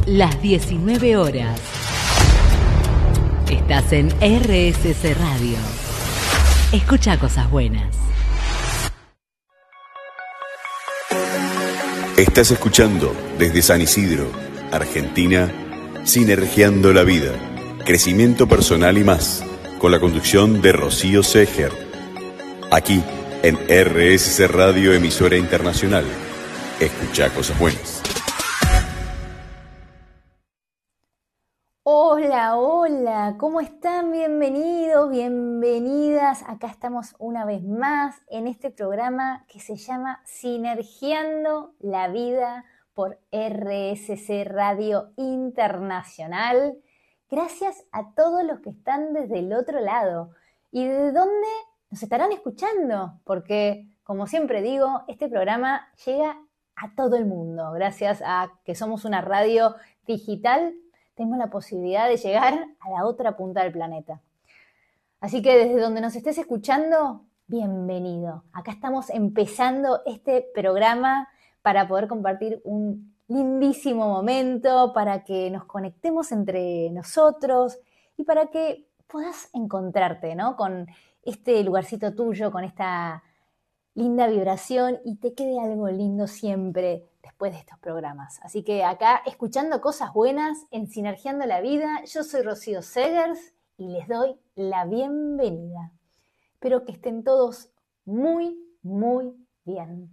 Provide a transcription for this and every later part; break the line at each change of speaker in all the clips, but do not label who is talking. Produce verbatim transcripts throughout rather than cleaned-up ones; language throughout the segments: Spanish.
las diecinueve horas. Estás en R S C Radio. Escucha cosas buenas.
Estás escuchando desde San Isidro, Argentina, Sinergiando la Vida, crecimiento personal y más, con la conducción de Rocío Seger. Aquí, en R S C Radio, emisora internacional. Escucha cosas buenas.
Hola, hola, ¿cómo están? Bienvenidos, bienvenidas. Acá estamos una vez más en este programa que se llama Sinergiando la Vida por R S C Radio Internacional. Gracias a todos los que están desde el otro lado. ¿Y desde dónde nos estarán escuchando? Porque, como siempre digo, este programa llega a todo el mundo. Gracias a que somos una radio digital, tenemos la posibilidad de llegar a la otra punta del planeta. Así que desde donde nos estés escuchando, bienvenido. Acá estamos empezando este programa para poder compartir un lindísimo momento, para que nos conectemos entre nosotros y para que puedas encontrarte, ¿no?, con este lugarcito tuyo, con esta linda vibración y te quede algo lindo siempre después de estos programas. Así que acá, escuchando cosas buenas en Sinergiando la Vida, yo soy Rocío Segers y les doy la bienvenida. Espero que estén todos muy, muy bien.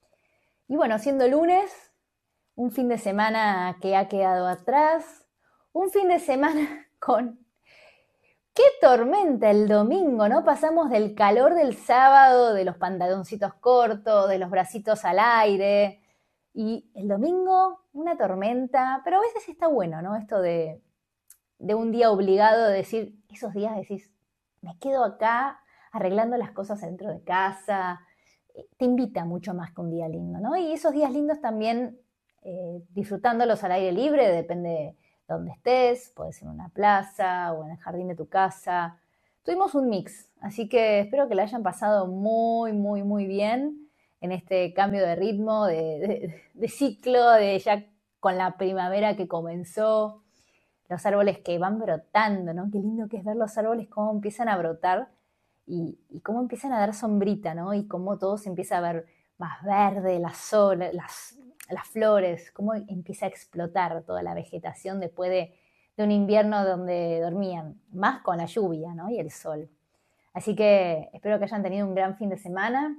Y bueno, siendo lunes, un fin de semana que ha quedado atrás, un fin de semana con... ¡Qué tormenta el domingo!, ¿no? Pasamos del calor del sábado, de los pantaloncitos cortos, de los bracitos al aire, y el domingo una tormenta, pero a veces está bueno, ¿no? Esto de, de un día obligado, de decir, esos días decís, me quedo acá arreglando las cosas dentro de casa, te invita mucho más que un día lindo, ¿no? Y esos días lindos también, eh, disfrutándolos al aire libre, depende donde estés, puede ser en una plaza o en el jardín de tu casa. Tuvimos un mix, así que espero que la hayan pasado muy, muy, muy bien en este cambio de ritmo, de, de, de ciclo, de ya con la primavera que comenzó, los árboles que van brotando, ¿no? Qué lindo que es ver los árboles cómo empiezan a brotar y, y cómo empiezan a dar sombrita, ¿no? Y cómo todo se empieza a ver más verde, las, sol, las, las flores, cómo empieza a explotar toda la vegetación después de, de un invierno donde dormían, más con la lluvia, ¿no?, y el sol. Así que espero que hayan tenido un gran fin de semana.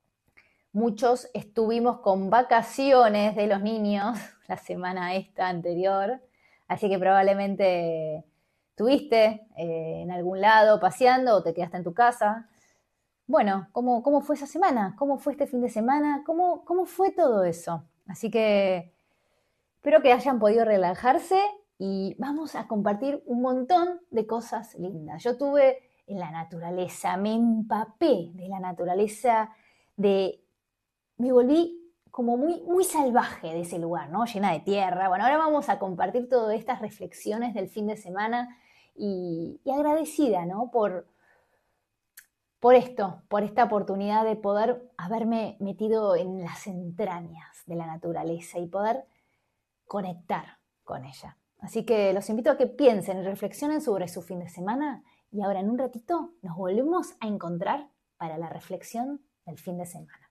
Muchos estuvimos con vacaciones de los niños la semana esta anterior, así que probablemente estuviste eh, en algún lado paseando o te quedaste en tu casa. Bueno, ¿cómo, cómo fue esa semana? ¿Cómo fue este fin de semana? ¿Cómo, cómo fue todo eso? Así que espero que hayan podido relajarse y vamos a compartir un montón de cosas lindas. Yo estuve en la naturaleza, me empapé de la naturaleza, de, me volví como muy, muy salvaje de ese lugar, ¿no? Llena de tierra. Bueno, ahora vamos a compartir todas estas reflexiones del fin de semana y, y agradecida, ¿no?, por... por esto, por esta oportunidad de poder haberme metido en las entrañas de la naturaleza y poder conectar con ella. Así que los invito a que piensen y reflexionen sobre su fin de semana y ahora en un ratito nos volvemos a encontrar para la reflexión del fin de semana.